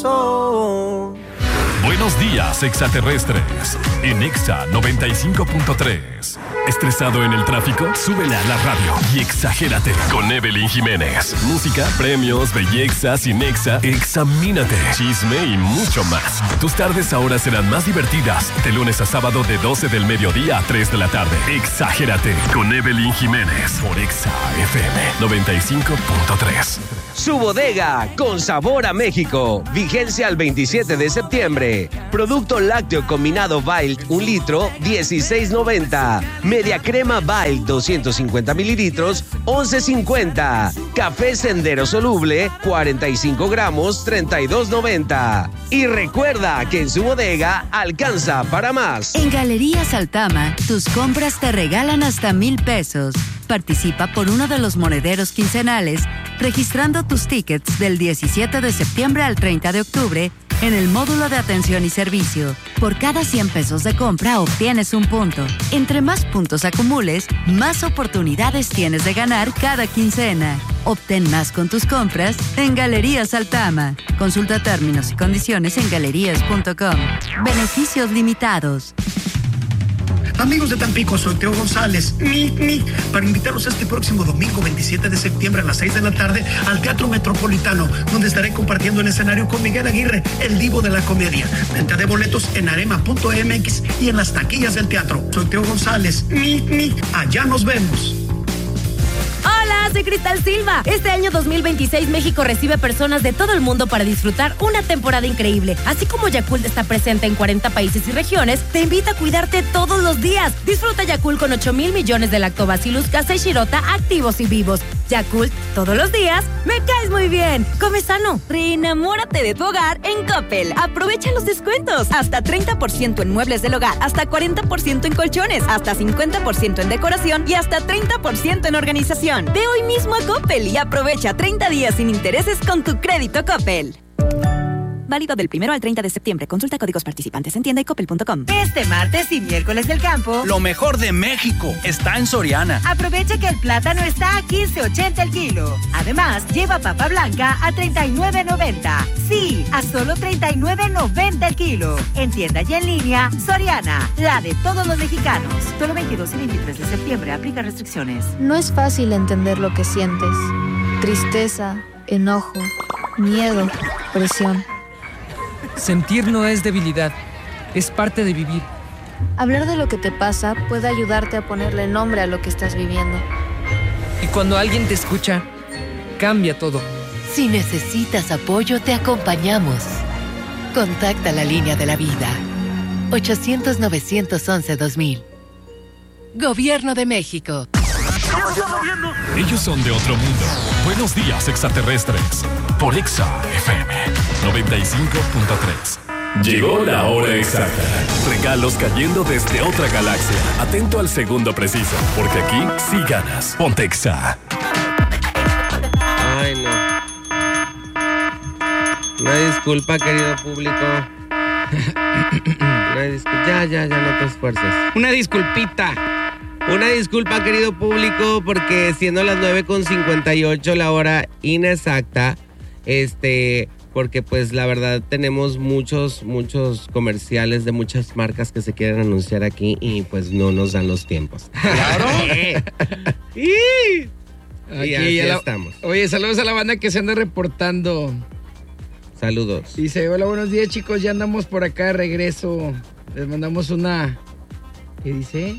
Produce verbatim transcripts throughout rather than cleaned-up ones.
corazón. Buenos días, extraterrestres. En Exa noventa y cinco punto tres. ¿Estresado en el tráfico? Súbele a la radio y exagérate con Evelyn Jiménez. Música, premios, belleza, sin Exa, examínate, chisme y mucho más. Tus tardes ahora serán más divertidas. De lunes a sábado de doce del mediodía a tres de la tarde. Exagérate con Evelyn Jiménez por Exa F M noventa y cinco punto tres. Su bodega con sabor a México. Vigencia al veintisiete de septiembre. Producto lácteo combinado Wild un litro, dieciséis noventa. Media crema Wild doscientos cincuenta mililitros, once cincuenta. Café Sendero soluble, cuarenta y cinco gramos, treinta y dos noventa. Y recuerda que en su bodega alcanza para más. En Galerías Altama, tus compras te regalan hasta mil pesos. Participa por uno de los monederos quincenales registrando tus tickets del diecisiete de septiembre al treinta de octubre en el módulo de atención y servicio. Por cada cien pesos de compra obtienes un punto. Entre más puntos acumules, más oportunidades tienes de ganar cada quincena. Obtén más con tus compras en Galerías Altama. Consulta términos y condiciones en galerías punto com. Beneficios limitados. Amigos de Tampico, soy Teo González, Nick, Nick, para invitarlos este próximo domingo veintisiete de septiembre a las seis de la tarde al Teatro Metropolitano, donde estaré compartiendo el escenario con Miguel Aguirre, el divo de la comedia. Venta de boletos en arema punto m x y en las taquillas del teatro. Soy Teo González, Nick, Nick, allá nos vemos. Hola, soy Cristal Silva. Este año dos mil veintiséis México recibe personas de todo el mundo para disfrutar una temporada increíble. Así como Yakult está presente en cuarenta países y regiones, te invita a cuidarte todos los días. Disfruta Yakult con ocho mil millones de Lactobacillus casei shirota activos y vivos. Yakult, todos los días, me caes muy bien. Come sano. Reenamórate de tu hogar en Coppel. Aprovecha los descuentos. Hasta treinta por ciento en muebles del hogar, hasta cuarenta por ciento en colchones, hasta cincuenta por ciento en decoración y hasta treinta por ciento en organización. Ve hoy mismo a Coppel y aprovecha treinta días sin intereses con tu crédito Coppel. Válido del primero al treinta de septiembre. Consulta códigos participantes en tienda y coppel punto com. Este martes y miércoles del campo, lo mejor de México está en Soriana. Aprovecha que el plátano está a quince ochenta el kilo. Además, lleva papa blanca a treinta y nueve noventa. Sí, a solo treinta y nueve noventa el kilo. En tienda y en línea, Soriana, la de todos los mexicanos. Solo veintidós y veintitrés de septiembre. Aplica restricciones. No es fácil entender lo que sientes. Tristeza, enojo, miedo, presión. Sentir no es debilidad, es parte de vivir. Hablar de lo que te pasa puede ayudarte a ponerle nombre a lo que estás viviendo. Y cuando alguien te escucha, cambia todo. Si necesitas apoyo, te acompañamos. Contacta la línea de la vida. ochocientos, novecientos once, dos mil. Gobierno de México. Ellos son de otro mundo. Buenos días, extraterrestres. Por Exa F M noventa y cinco punto tres. Llegó la hora exacta. Regalos cayendo desde otra galaxia. Atento al segundo preciso, porque aquí sí ganas. Ponte Exa. Ay, no. Una disculpa, querido público. Una disculpa. Ya, ya, ya, no te esfuerces. Una disculpita. Una disculpa, querido público, porque siendo las nueve con cincuenta y ocho la hora inexacta, este, porque pues la verdad tenemos muchos, muchos comerciales de muchas marcas que se quieren anunciar aquí y pues no nos dan los tiempos. ¡Claro! y aquí así ya la, estamos. Oye, saludos a la banda que se anda reportando. Saludos. Dice, hola, buenos días, chicos, ya andamos por acá de regreso. Les mandamos una... ¿Qué dice?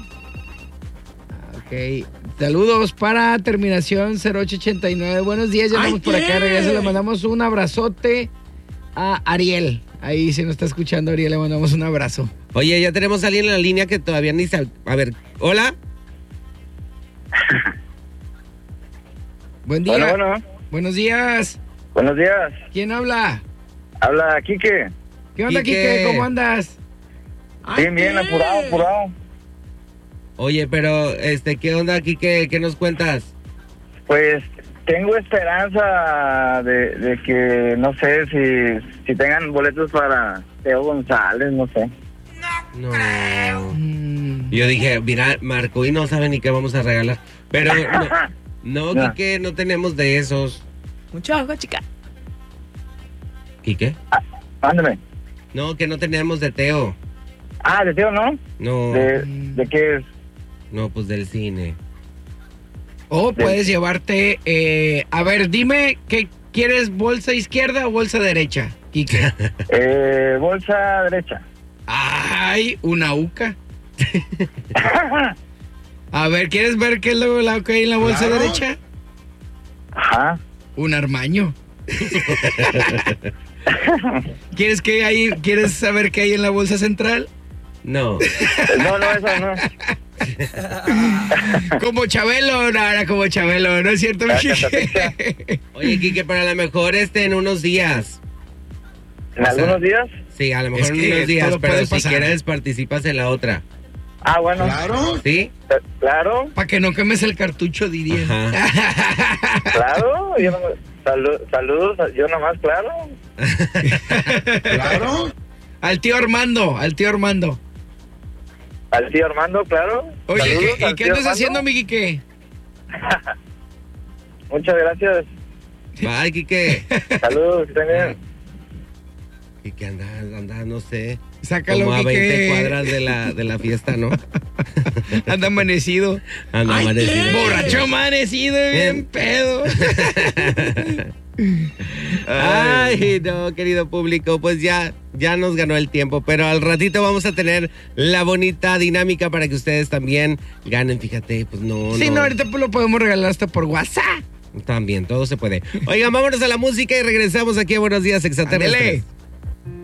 Ok, saludos para terminación cero ocho ochenta y nueve. Buenos días, ya andamos por acá de regreso. Le mandamos un abrazote a Ariel. Ahí se nos está escuchando Ariel, le mandamos un abrazo. Oye, ya tenemos a alguien en la línea que todavía ni sabe. A ver, hola. Buen día. Bueno, bueno. Buenos días. Buenos días. ¿Quién habla? Habla Quique. ¿Qué onda, Quique? Quique? ¿Cómo andas? Bien, bien, apurado, apurado. Oye, pero, este, ¿qué onda aquí? ¿Qué, qué nos cuentas? Pues tengo esperanza de, de que, no sé, si, si tengan boletos para Teo González, no sé. No. Mm. Yo dije, mira, Marco, y no sabe ni qué vamos a regalar. Pero, no, no, Quique, no tenemos de esos. Mucho agua, chica. ¿Quique? Ah, Mándeme. No, que no tenemos de Teo. Ah, ¿de Teo no? No. ¿De, de qué es? No, pues del cine. O puedes llevarte, eh, a ver, dime, ¿qué quieres, bolsa izquierda o bolsa derecha, Quique? eh, bolsa derecha. Ay, una uca. A ver, ¿quieres ver qué es lo, lo que hay en la bolsa Claro. derecha? Ajá. Un armaño. ¿Quieres que hay, quieres saber qué hay en la bolsa central? No. No, no, eso no. Como Chabelo, no, era como Chabelo, ¿no es cierto, mi Quique? Oye, Quique, pero a lo mejor este en unos días. ¿En o algunos sea, días? Sí, a lo mejor Es en que unos días, todo pero puede si pasar. quieres participas en la otra. Ah, bueno. Claro. ¿Sí? Claro. Para que no quemes el cartucho, diría. Claro. Yo no, salu- saludos, yo nomás, claro. Claro. Al tío Armando, al tío Armando. Al tío Armando, claro. Oye, Saludos ¿qué, ¿y al qué tío andas Armando. haciendo, mi Quique? Muchas gracias. Bye, Quique. Saludos, que estén bien. Quique, anda, anda, no sé. Sácalo, como a Quique. veinte cuadras de la, de la fiesta, ¿no? Anda amanecido. Anda Ay, amanecido. ¿qué? Borracho amanecido, bien pedo. Ay, no, querido público, pues ya, ya nos ganó el tiempo, pero al ratito vamos a tener la bonita dinámica para que ustedes también ganen, fíjate, pues no, Sí, no. no, ahorita pues lo podemos regalar hasta por WhatsApp. También, todo se puede. Oigan, vámonos a la música y regresamos aquí a Buenos Días Extraterrestres. Ándele.